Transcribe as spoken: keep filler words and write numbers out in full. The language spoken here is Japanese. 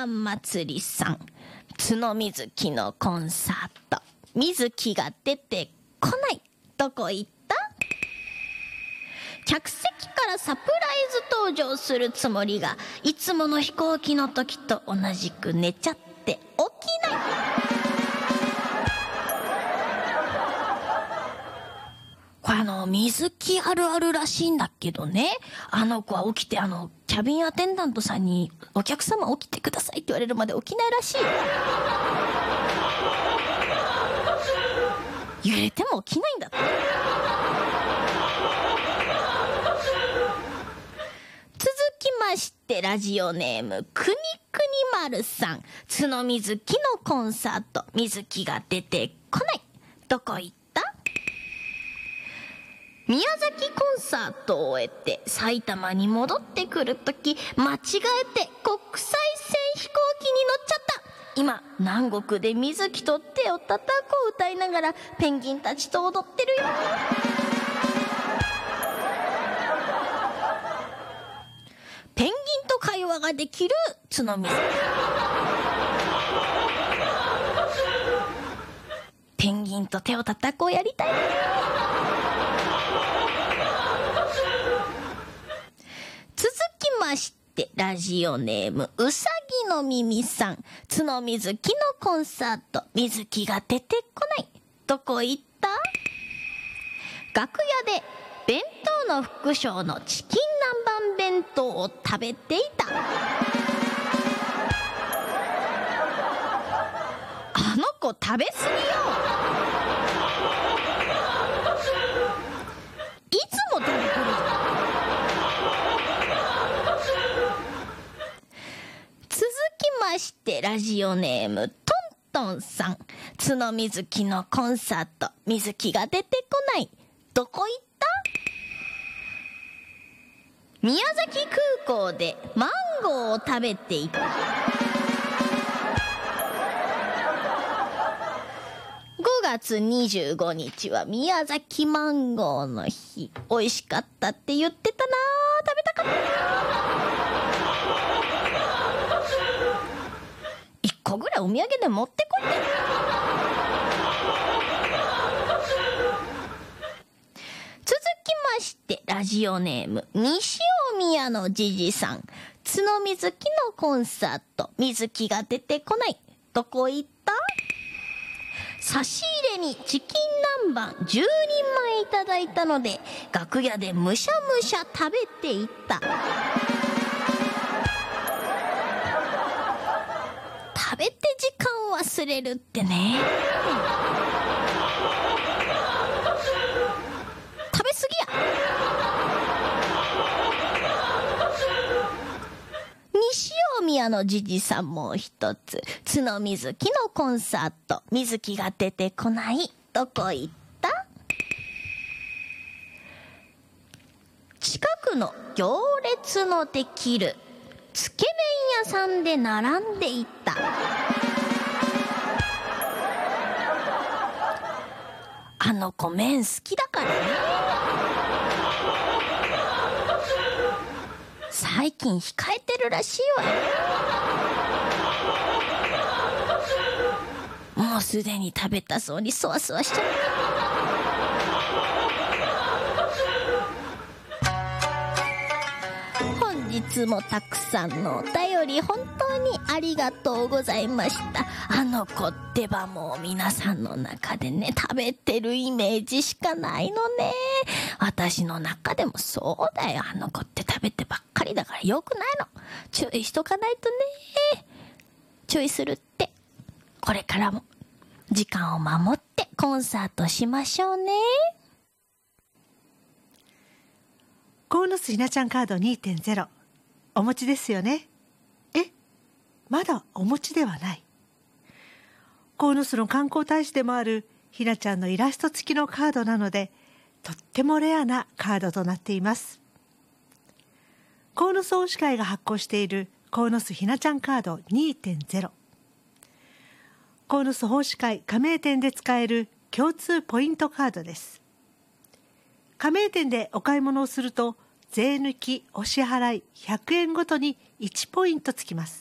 ん祭りさん、角水木のコンサート、水木が出てこない。どこ行った？客席からサプライズ登場するつもりが、いつもの飛行機の時と同じく寝ちゃって起きない。これあの水木あるあるらしいんだけどね、あの子は起きて、あのキャビンアテンダントさんにお客様起きてくださいって言われるまで起きないらしい。言われても起きないんだって。続きまして、ラジオネームくにくにまるさん、角水木のコンサート、水木が出てこない。どこ行った？宮崎コンサートを終えて埼玉に戻ってくるとき、間違えて国際線飛行機に乗っちゃった。今南国で水木と手を叩こう歌いながらペンギンたちと踊ってるよ。ペンギンと会話ができる角水木。ペンギンと手を叩こうやりたい。続きまして、ラジオネームうさぎの耳さん、角水木のコンサート、水木が出てこない。どこ行った？楽屋で弁当の副賞のチキン南蛮弁当を食べていた。あの子食べ過ぎよ。いつも食べてる。続きまして、ラジオネームトントンさん、角水木のコンサート、水木が出てこない。どこ行った？宮崎空港でマンゴーを食べていた。ごがつにじゅうごにちは宮崎マンゴーの日。美味しかったって言ってたな。食べたかったな。いっこぐらいお土産で持ってこいって。続きまして、ラジオネーム西尾宮のじじさん、角水木のコンサート、水木が出てこない。どこ行った？差し入れにチキン南蛮じゅうにんまいいただいたので、楽屋でむしゃむしゃ食べていった。食べて時間忘れるってね。食べ過ぎや。西尾宮のじじさんも一つ、角水木のコンサート、水木が出てこない。どこ行った？近くの行列のできるつけ麺屋さんで並んでいた。あの子麺好きだからね。最近控えてるらしいわよ。もうすでに食べたそうにそわそわしちゃった。本日もたくさんのお便り本当にありがとうございました。あの子ってばもう皆さんの中でね、食べてるイメージしかないのね。私の中でもそうだよ。あの子って食べてばっかりだからよくないの。注意しとかないとね。注意するって。これからも時間を守ってコンサートしましょうね。 鴻巣ひなちゃんカード にてんゼロ お持ちですよね。え、まだお持ちではない。鴻巣の観光大使でもあるひなちゃんのイラスト付きのカードなので、とってもレアなカードとなっています。鴻巣大使会が発行している鴻巣ひなちゃんカード にてんゼロ、 鴻巣奉仕会加盟店で使える共通ポイントカードです。加盟店でお買い物をすると税抜きお支払いひゃくえんごとにいちポイントつきます。